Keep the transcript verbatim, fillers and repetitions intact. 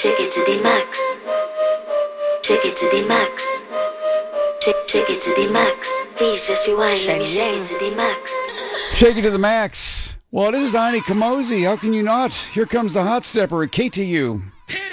Take it to the max. Take it to the max. Take, take it to the max. Please just rewind. Let me shake it to the max. Shake it to the max. Well, it is Ani Kamosi. How can you not? Here comes the hot stepper at K T U.